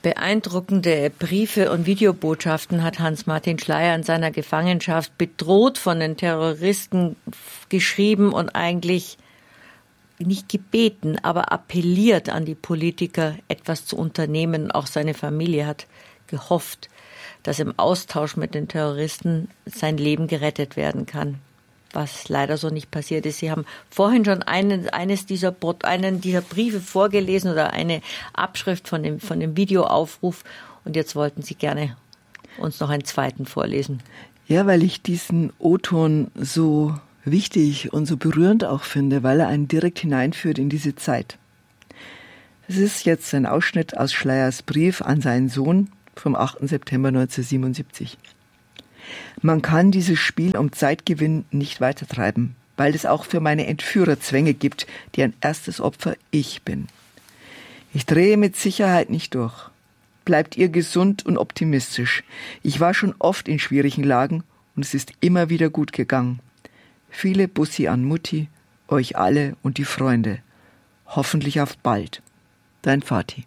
Beeindruckende Briefe und Videobotschaften hat Hans-Martin Schleyer in seiner Gefangenschaft bedroht von den Terroristen geschrieben und eigentlich nicht gebeten, aber appelliert an die Politiker, etwas zu unternehmen. Auch seine Familie hat gehofft, dass im Austausch mit den Terroristen sein Leben gerettet werden kann, was leider so nicht passiert ist. Sie haben vorhin schon einen dieser Briefe vorgelesen oder eine Abschrift von dem Videoaufruf und jetzt wollten Sie gerne uns noch einen zweiten vorlesen. Ja, weil ich diesen O-Ton so wichtig und so berührend auch finde, weil er einen direkt hineinführt in diese Zeit. Es ist jetzt ein Ausschnitt aus Schleyers Brief an seinen Sohn vom 8. September 1977. Man kann dieses Spiel um Zeitgewinn nicht weitertreiben, weil es auch für meine Entführer Zwänge gibt, deren erstes Opfer ich bin. Ich drehe mit Sicherheit nicht durch. Bleibt ihr gesund und optimistisch. Ich war schon oft in schwierigen Lagen und es ist immer wieder gut gegangen. Viele Bussi an Mutti, euch alle und die Freunde. Hoffentlich auf bald. Dein Vati.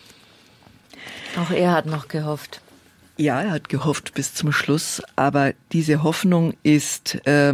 Auch er hat noch gehofft. Ja, er hat gehofft bis zum Schluss, aber diese Hoffnung ist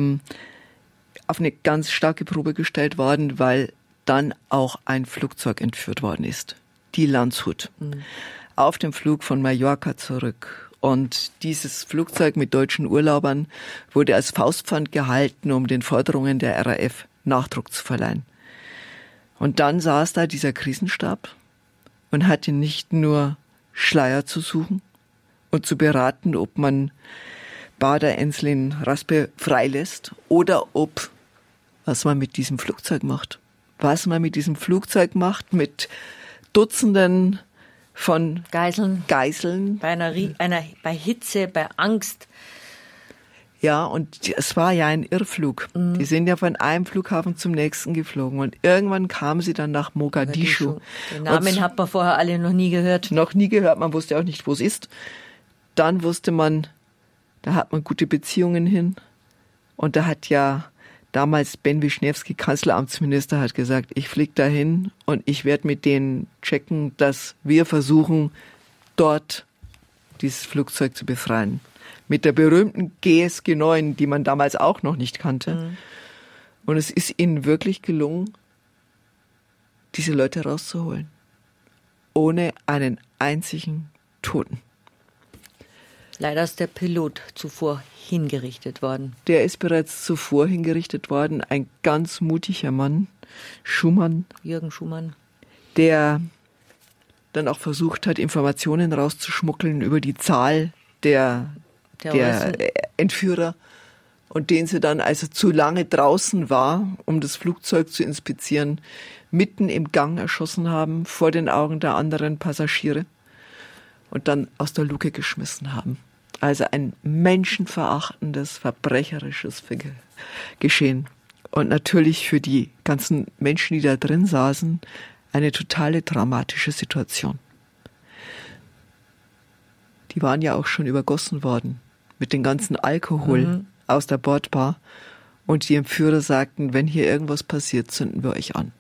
auf eine ganz starke Probe gestellt worden, weil dann auch ein Flugzeug entführt worden ist, die Landshut, auf dem Flug von Mallorca zurück. Und dieses Flugzeug mit deutschen Urlaubern wurde als Faustpfand gehalten, um den Forderungen der RAF Nachdruck zu verleihen. Und dann saß da dieser Krisenstab und hatte nicht nur Schleyer zu suchen und zu beraten, ob man Bader, Enslin, Raspe freilässt oder was man mit diesem Flugzeug macht. Was man mit diesem Flugzeug macht, mit Dutzenden von Geiseln. Bei Hitze, bei Angst. Ja, und es war ja ein Irrflug. Die sind ja von einem Flughafen zum nächsten geflogen und irgendwann kamen sie dann nach Mogadischu. Den Namen hat man vorher alle noch nie gehört. Noch nie gehört, man wusste auch nicht, wo es ist. Dann wusste man, da hat man gute Beziehungen hin. Und da hat ja damals Ben Wischniewski, Kanzleramtsminister, hat gesagt, ich fliege dahin und ich werde mit denen checken, dass wir versuchen, dort dieses Flugzeug zu befreien. Mit der berühmten GSG 9, die man damals auch noch nicht kannte. Und es ist ihnen wirklich gelungen, diese Leute rauszuholen. Ohne einen einzigen Toten. Leider ist der Pilot zuvor hingerichtet worden. Der ist bereits zuvor hingerichtet worden. Ein ganz mutiger Mann, Jürgen Schumann. Der dann auch versucht hat, Informationen rauszuschmuggeln über die Zahl der Entführer und den sie dann, als er zu lange draußen war, um das Flugzeug zu inspizieren, mitten im Gang erschossen haben, vor den Augen der anderen Passagiere und dann aus der Luke geschmissen haben. Also ein menschenverachtendes, verbrecherisches Geschehen. Und natürlich für die ganzen Menschen, die da drin saßen, eine totale dramatische Situation. Die waren ja auch schon übergossen worden mit dem ganzen Alkohol aus der Bordbar. Und die Entführer sagten, wenn hier irgendwas passiert, zünden wir euch an.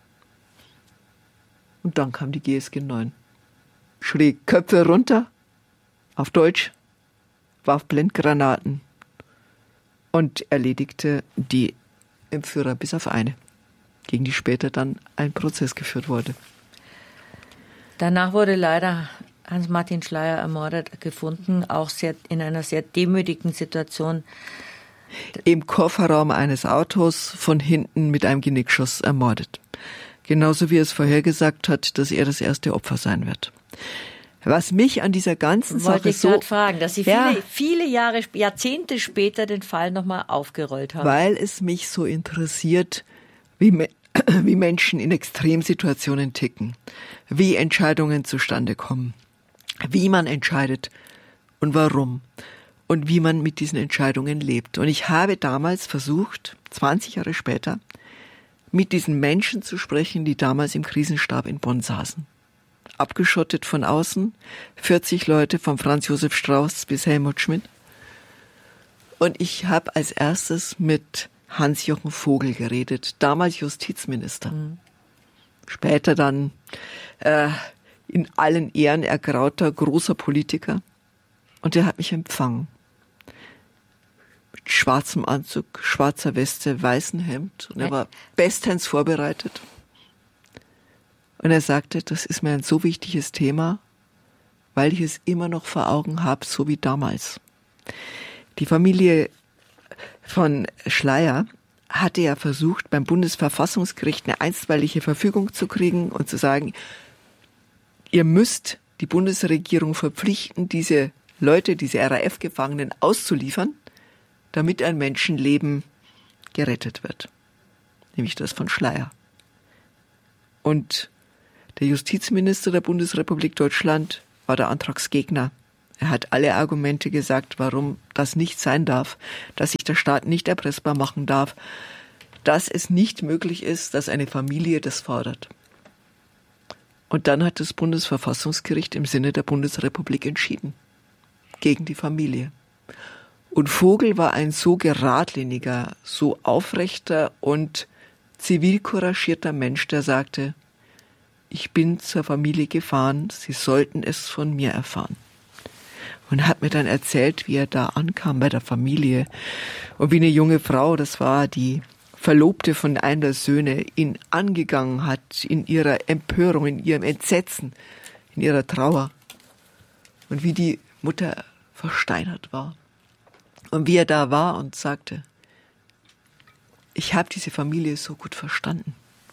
Und dann kam die GSG 9. Schrie Köpfe runter, auf Deutsch, warf Blendgranaten und erledigte die Entführer bis auf eine, gegen die später dann ein Prozess geführt wurde. Danach wurde leider Hans-Martin Schleyer ermordet gefunden, auch in einer sehr demütigen Situation. Im Kofferraum eines Autos, von hinten mit einem Genickschuss ermordet. Genauso wie er es vorhergesagt hat, dass er das erste Opfer sein wird. Was mich an dieser ganzen Sache wollte ich gerade fragen, dass Sie viele Jahre, Jahrzehnte später den Fall nochmal aufgerollt haben. Weil es mich so interessiert, wie Menschen in Extremsituationen ticken, wie Entscheidungen zustande kommen, wie man entscheidet und warum und wie man mit diesen Entscheidungen lebt. Und ich habe damals versucht, 20 Jahre später, mit diesen Menschen zu sprechen, die damals im Krisenstab in Bonn saßen. Abgeschottet von außen, 40 Leute von Franz Josef Strauß bis Helmut Schmidt. Und ich habe als erstes mit Hans-Jochen Vogel geredet, damals Justizminister. Später dann in allen Ehren ergrauter, großer Politiker. Und der hat mich empfangen. Mit schwarzem Anzug, schwarzer Weste, weißem Hemd. Und er war bestens vorbereitet. Und er sagte, das ist mir ein so wichtiges Thema, weil ich es immer noch vor Augen habe, so wie damals. Die Familie von Schleyer hatte ja versucht, beim Bundesverfassungsgericht eine einstweilige Verfügung zu kriegen und zu sagen, ihr müsst die Bundesregierung verpflichten, diese Leute, diese RAF-Gefangenen auszuliefern, damit ein Menschenleben gerettet wird. Nämlich das von Schleyer. Und der Justizminister der Bundesrepublik Deutschland war der Antragsgegner. Er hat alle Argumente gesagt, warum das nicht sein darf, dass sich der Staat nicht erpressbar machen darf, dass es nicht möglich ist, dass eine Familie das fordert. Und dann hat das Bundesverfassungsgericht im Sinne der Bundesrepublik entschieden. Gegen die Familie. Und Vogel war ein so geradliniger, so aufrechter und zivilcouragierter Mensch, der sagte, ich bin zur Familie gefahren, sie sollten es von mir erfahren. Und hat mir dann erzählt, wie er da ankam bei der Familie und wie eine junge Frau, das war die Verlobte von einem der Söhne, ihn angegangen hat in ihrer Empörung, in ihrem Entsetzen, in ihrer Trauer. Und wie die Mutter versteinert war. Und wie er da war und sagte, ich habe diese Familie so gut verstanden.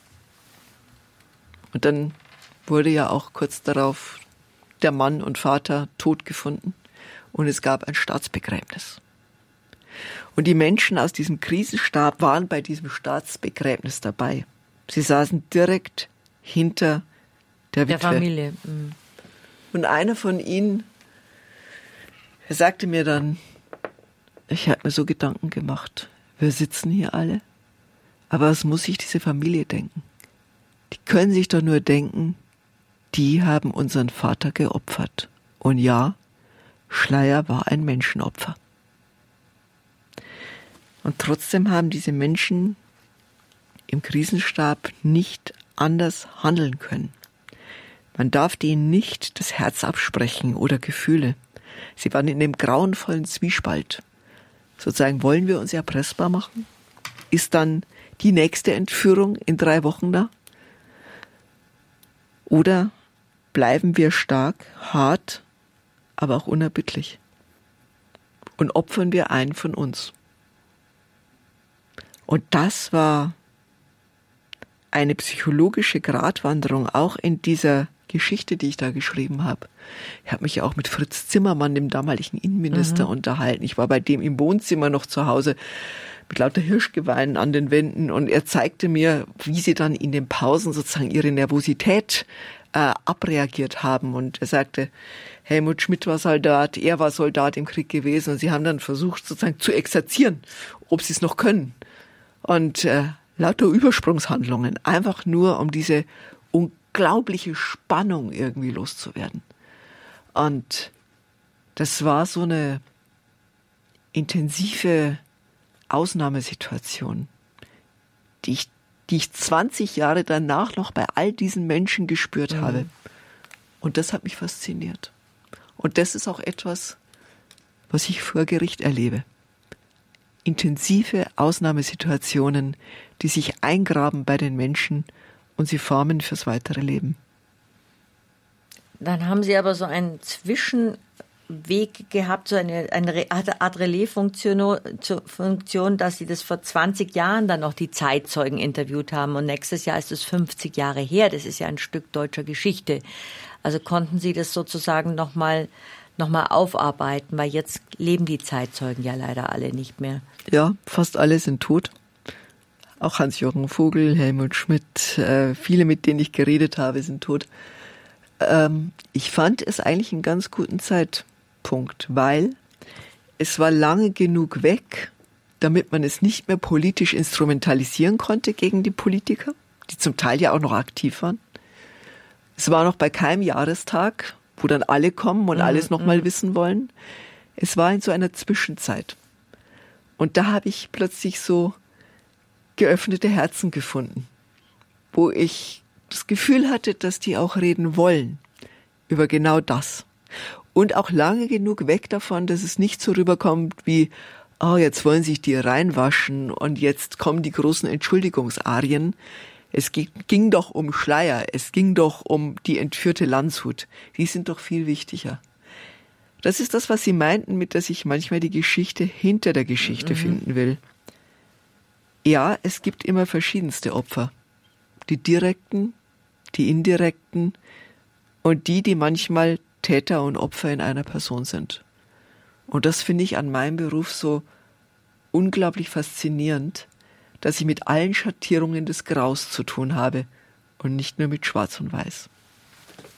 Und dann wurde ja auch kurz darauf der Mann und Vater tot gefunden und es gab ein Staatsbegräbnis. Und die Menschen aus diesem Krisenstab waren bei diesem Staatsbegräbnis dabei. Sie saßen direkt hinter der Witwe. Der Familie. Mhm. Und einer von ihnen, er sagte mir dann, ich habe mir so Gedanken gemacht, wir sitzen hier alle, aber was muss sich diese Familie denken? Die können sich doch nur denken, die haben unseren Vater geopfert. Und ja, Schleyer war ein Menschenopfer. Und trotzdem haben diese Menschen im Krisenstab nicht anders handeln können. Man darf denen nicht das Herz absprechen oder Gefühle. Sie waren in dem grauenvollen Zwiespalt. Sozusagen, wollen wir uns erpressbar machen? Ist dann die nächste Entführung in 3 Wochen da? Oder bleiben wir stark, hart, aber auch unerbittlich? Und opfern wir einen von uns? Und das war eine psychologische Gratwanderung, auch in dieser Geschichte, die ich da geschrieben habe. Ich habe mich ja auch mit Fritz Zimmermann, dem damaligen Innenminister, unterhalten. Ich war bei dem im Wohnzimmer noch zu Hause mit lauter Hirschgeweihen an den Wänden und er zeigte mir, wie sie dann in den Pausen sozusagen ihre Nervosität abreagiert haben. Und er sagte, Helmut Schmidt war Soldat, er war Soldat im Krieg gewesen und sie haben dann versucht sozusagen zu exerzieren, ob sie es noch können. Und lauter Übersprungshandlungen, einfach nur um diese unglaubliche Spannung irgendwie loszuwerden. Und das war so eine intensive Ausnahmesituation, die ich 20 Jahre danach noch bei all diesen Menschen gespürt habe. Und das hat mich fasziniert. Und das ist auch etwas, was ich vor Gericht erlebe. Intensive Ausnahmesituationen, die sich eingraben bei den Menschen und sie formen fürs weitere Leben. Dann haben Sie aber so einen Zwischenweg gehabt, so eine Art Relais-Funktion, dass Sie das vor 20 Jahren dann noch die Zeitzeugen interviewt haben und nächstes Jahr ist es 50 Jahre her. Das ist ja ein Stück deutscher Geschichte. Also konnten Sie das sozusagen noch mal aufarbeiten, weil jetzt leben die Zeitzeugen ja leider alle nicht mehr. Ja, fast alle sind tot. Auch Hans-Jochen Vogel, Helmut Schmidt, viele, mit denen ich geredet habe, sind tot. Ich fand es eigentlich einen ganz guten Zeitpunkt, weil es war lange genug weg, damit man es nicht mehr politisch instrumentalisieren konnte gegen die Politiker, die zum Teil ja auch noch aktiv waren. Es war noch bei keinem Jahrestag, wo dann alle kommen und alles nochmal wissen wollen. Es war in so einer Zwischenzeit. Und da habe ich plötzlich so geöffnete Herzen gefunden, wo ich das Gefühl hatte, dass die auch reden wollen. über genau das. Und auch lange genug weg davon, dass es nicht so rüberkommt wie, oh, jetzt wollen sich die reinwaschen und jetzt kommen die großen Entschuldigungsarien. Es ging doch um Schleier, es ging doch um die entführte Landshut. Die sind doch viel wichtiger. Das ist das, was Sie meinten, mit dass ich manchmal die Geschichte hinter der Geschichte finden will. Ja, es gibt immer verschiedenste Opfer. Die direkten, die indirekten und die manchmal Täter und Opfer in einer Person sind. Und das finde ich an meinem Beruf so unglaublich faszinierend, dass ich mit allen Schattierungen des Graus zu tun habe und nicht nur mit Schwarz und Weiß.